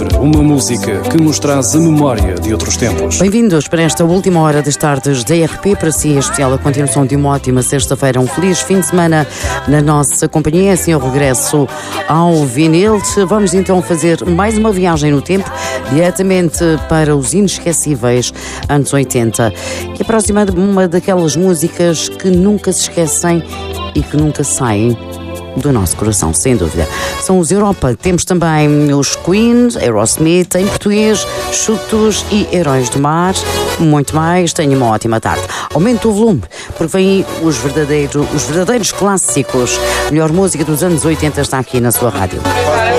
Uma música que nos traz a memória de outros tempos. Bem-vindos para esta última hora das tardes da RP. Para si, em especial, a continuação de uma ótima sexta-feira. Um feliz fim de semana na nossa companhia. Assim, eu regresso ao vinil. Vamos então fazer mais uma viagem no tempo, diretamente para os inesquecíveis anos 80. Que aproxima de uma daquelas músicas que nunca se esquecem e que nunca saem do nosso coração, sem dúvida. São os Europa. Temos também os Queen, Aerosmith, em português, Chutos e Heróis do Mar. Muito mais. Tenha uma ótima tarde. Aumente o volume, porque vêm os verdadeiros clássicos. A melhor música dos anos 80 está aqui na sua rádio.